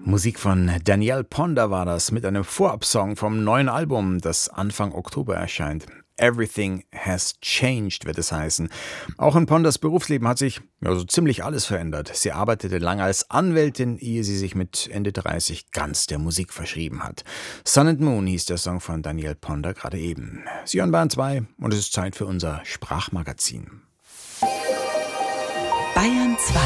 Musik von Danielle Ponder war das mit einem Vorabsong vom neuen Album, das Anfang Oktober erscheint. Everything has changed, wird es heißen. Auch in Ponders Berufsleben hat sich so ziemlich alles verändert. Sie arbeitete lange als Anwältin, ehe sie sich mit Ende 30 ganz der Musik verschrieben hat. Sun and Moon hieß der Song von Danielle Ponder gerade eben. Sie hören Bayern 2 und es ist Zeit für unser Sprachmagazin. Bayern 2.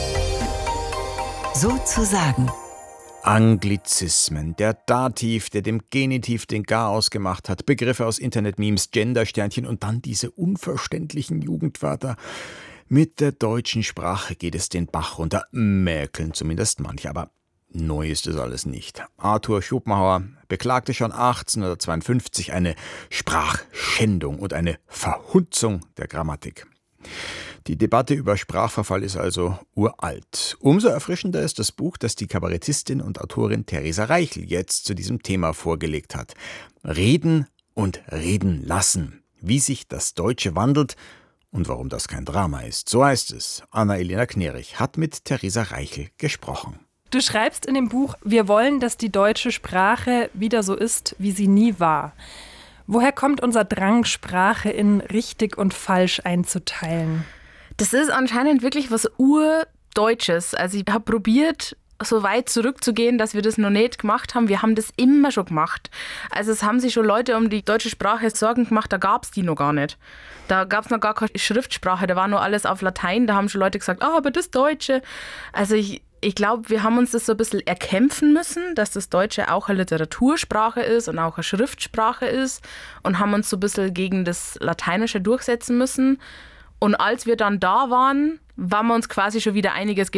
Sozusagen. Anglizismen, der Dativ, der dem Genitiv den Garaus gemacht hat, Begriffe aus Internet-Memes, Gendersternchen und dann diese unverständlichen Jugendwörter. Mit der deutschen Sprache geht es den Bach runter, mäkeln zumindest manche, aber neu ist es alles nicht. Arthur Schopenhauer beklagte schon 1852 eine Sprachschändung und eine Verhunzung der Grammatik. Die Debatte über Sprachverfall ist also uralt. Umso erfrischender ist das Buch, das die Kabarettistin und Autorin Theresa Reichel jetzt zu diesem Thema vorgelegt hat. Reden und reden lassen. Wie sich das Deutsche wandelt und warum das kein Drama ist. So heißt es. Anna-Elena Knerich hat mit Theresa Reichel gesprochen. Du schreibst in dem Buch, wir wollen, dass die deutsche Sprache wieder so ist, wie sie nie war. Woher kommt unser Drang, Sprache in richtig und falsch einzuteilen? Das ist anscheinend wirklich was Urdeutsches. Also ich habe probiert, so weit zurückzugehen, dass wir das noch nicht gemacht haben. Wir haben das immer schon gemacht. Also es haben sich schon Leute um die deutsche Sprache Sorgen gemacht, da gab es die noch gar nicht. Da gab es noch gar keine Schriftsprache, da war nur alles auf Latein. Da haben schon Leute gesagt, aber das Deutsche. Also ich glaube, wir haben uns das so ein bisschen erkämpfen müssen, dass das Deutsche auch eine Literatursprache ist und auch eine Schriftsprache ist und haben uns so ein bisschen gegen das Lateinische durchsetzen müssen. Und als wir dann da waren, wir uns quasi schon wieder einig, es geht